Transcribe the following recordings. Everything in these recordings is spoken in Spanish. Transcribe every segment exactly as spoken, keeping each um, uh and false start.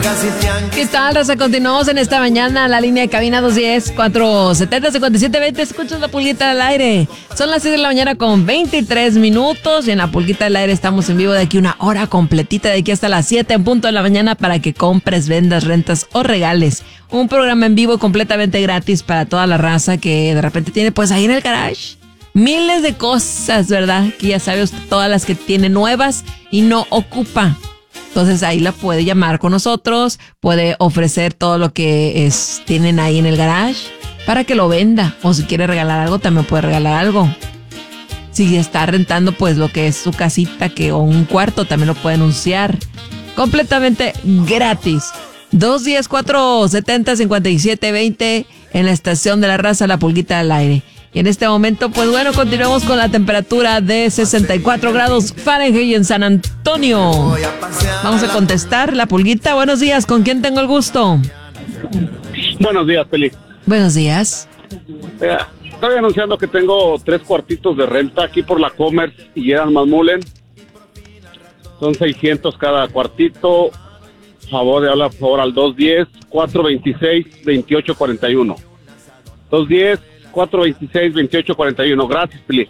¿Qué tal, raza? Continuamos en esta mañana. La línea de cabina dos uno cero, cuatro siete cero, cinco siete dos cero. Escuchas La Pulguita al Aire. Son las seis de la mañana con veintitrés minutos. Y en La Pulguita al Aire estamos en vivo de aquí una hora completita, de aquí hasta las siete en punto de la mañana, para que compres, vendas, rentas o regales. Un programa en vivo completamente gratis para toda la raza que de repente tiene, pues ahí en el garage, miles de cosas, ¿verdad? Que ya sabe usted, todas las que tiene nuevas y no ocupa. Entonces ahí la puede llamar con nosotros, puede ofrecer todo lo que es, tienen ahí en el garage para que lo venda. O si quiere regalar algo, también puede regalar algo. Si está rentando pues lo que es su casita que, o un cuarto, también lo puede anunciar. Completamente gratis. dos uno cero, cuatro siete cero, cinco siete dos cero en la estación de la raza La Pulguita al Aire. Y en este momento, pues bueno, continuamos con la temperatura de sesenta y cuatro grados Fahrenheit en San Antonio. Vamos a contestar, La Pulguita. Buenos días, ¿con quién tengo el gusto? Buenos días, Feli. Buenos días. Eh, estoy anunciando que tengo tres cuartitos de renta aquí por la Commerce y Eran Mullen. Son seiscientos cada cuartito. Favor de hablar, por favor, al dos uno cero, cuatro dos seis, dos ocho cuatro uno. dos uno cero, cuatro dos seis, dos ocho cuatro uno. Gracias, Feli.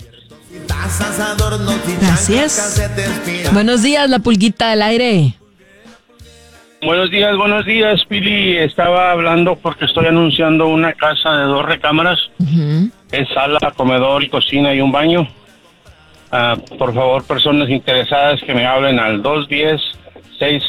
Gracias. Buenos días, La Pulguita al Aire. Buenos días, buenos días, Pili. Estaba hablando porque estoy anunciando una casa de dos recámaras. Uh-huh. Es sala, comedor y cocina y un baño. Uh, por favor, personas interesadas que me hablen al dos uno cero, seis